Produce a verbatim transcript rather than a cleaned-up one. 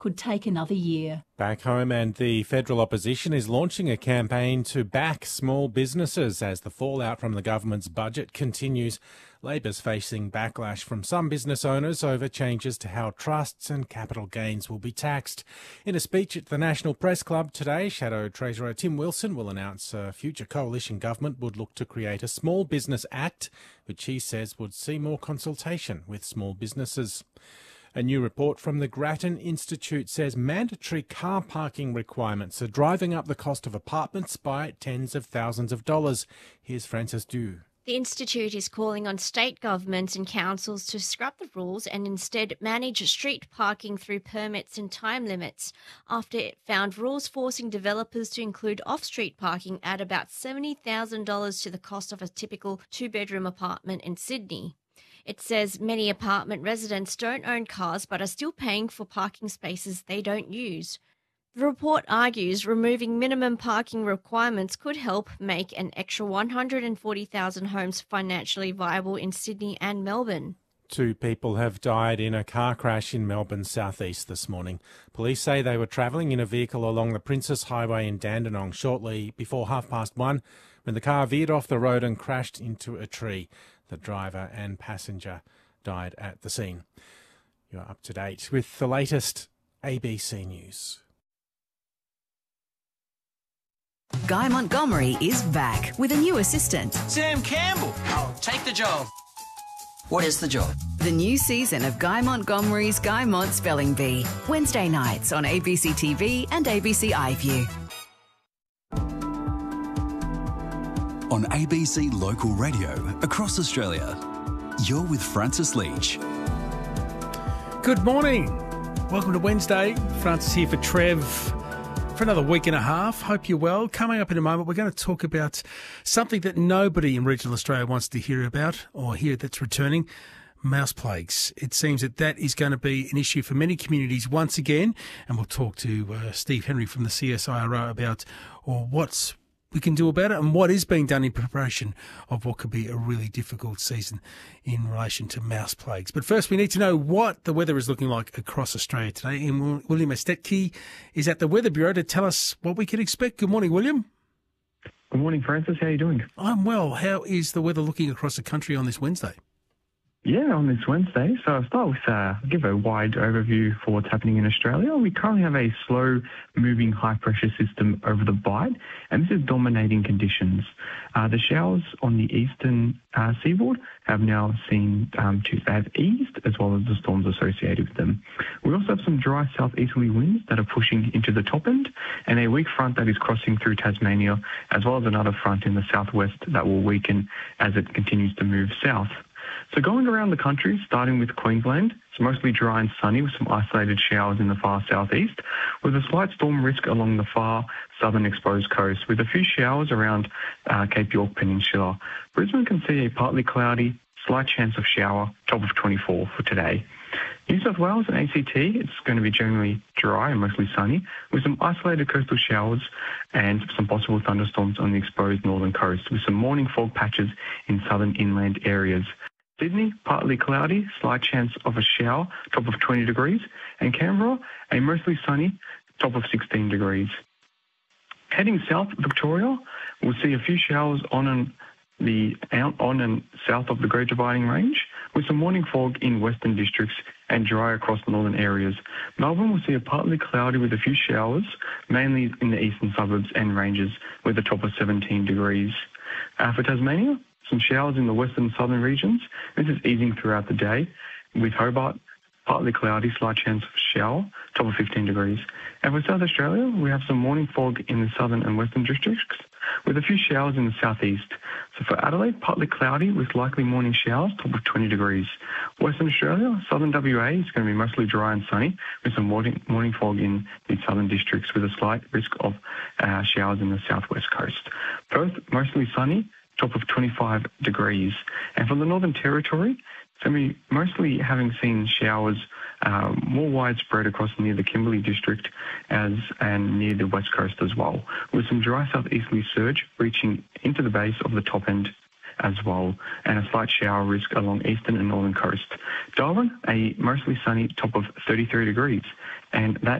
could take another year. Back home, and the federal opposition is launching a campaign to back small businesses as the fallout from the government's budget continues. Labor's facing backlash from some business owners over changes to how trusts and capital gains will be taxed. In a speech at the National Press Club today, Shadow Treasurer Tim Wilson will announce a future coalition government would look to create a Small Business Act, which he says would see more consultation with small businesses. A new report from the Grattan Institute says mandatory car parking requirements are driving up the cost of apartments by tens of thousands of dollars. Here's Frances Dew. The Institute is calling on state governments and councils to scrap the rules and instead manage street parking through permits and time limits, after it found rules forcing developers to include off-street parking add about seventy thousand dollars to the cost of a typical two-bedroom apartment in Sydney. It says many apartment residents don't own cars but are still paying for parking spaces they don't use. The report argues removing minimum parking requirements could help make an extra one hundred forty thousand homes financially viable in Sydney and Melbourne. Two people have died in a car crash in Melbourne's southeast this morning. Police say they were travelling in a vehicle along the Princess Highway in Dandenong shortly before half past one when the car veered off the road and crashed into a tree. The driver and passenger died at the scene. You're up to date with the latest A B C News. Guy Montgomery is back with a new assistant. Sam Campbell. I'll take the job. What is the job? The new season of Guy Montgomery's Guy Mont Spelling Bee. Wednesday nights on A B C T V and A B C iView. On A B C Local Radio across Australia, you're with Francis Leach. Good morning. Welcome to Wednesday. Francis here for Trev for another week and a half. Hope you're well. Coming up in a moment, we're going to talk about something that nobody in regional Australia wants to hear about or hear that's returning. Mouse plagues. It seems that that is going to be an issue for many communities once again. And we'll talk to uh, Steve Henry from the C S I R O about or what's we can do about it and what is being done in preparation of what could be a really difficult season in relation to mouse plagues. But first, we need to know what the weather is looking like across Australia today. And William Estetke is at the Weather Bureau to tell us what we can expect. Good morning, William. Good morning, Francis. How are you doing? I'm well. How is the weather looking across the country on this Wednesday? Yeah, on this Wednesday. So I'll start with, uh, give a wide overview for what's happening in Australia. We currently have a slow-moving high-pressure system over the Bight, and this is dominating conditions. Uh, the showers on the eastern uh, seaboard have now seen um, to have eased, as well as the storms associated with them. We also have some dry southeasterly winds that are pushing into the top end, and a weak front that is crossing through Tasmania, as well as another front in the southwest that will weaken as it continues to move south. So going around the country, starting with Queensland, it's mostly dry and sunny with some isolated showers in the far southeast, with a slight storm risk along the far southern exposed coast, with a few showers around uh, Cape York Peninsula. Brisbane can see a partly cloudy, slight chance of shower, top of twenty-four for today. New South Wales and A C T, it's going to be generally dry and mostly sunny, with some isolated coastal showers and some possible thunderstorms on the exposed northern coast, with some morning fog patches in southern inland areas. Sydney, partly cloudy, slight chance of a shower, top of twenty degrees, and Canberra, a mostly sunny, top of sixteen degrees. Heading south, Victoria, we'll see a few showers on and the out on and south of the Great Dividing Range, with some morning fog in western districts and dry across northern areas. Melbourne will see a partly cloudy with a few showers, mainly in the eastern suburbs and ranges, with a top of seventeen degrees. Uh, for Tasmania, some showers in the western and southern regions. This is easing throughout the day, with Hobart, partly cloudy, slight chance of shower, top of fifteen degrees. And for South Australia, we have some morning fog in the southern and western districts, with a few showers in the southeast. So for Adelaide, partly cloudy with likely morning showers, top of twenty degrees. Western Australia, southern W A is going to be mostly dry and sunny, with some morning, morning fog in the southern districts, with a slight risk of uh, showers in the southwest coast. Perth, mostly sunny, top of twenty-five degrees. And for the Northern Territory, it's going to be mostly having seen showers uh, more widespread across near the Kimberley district as and near the west coast as well, with some dry southeasterly surge reaching into the base of the top end as well, and a slight shower risk along eastern and northern coast. Darwin, a mostly sunny top of thirty-three degrees, and that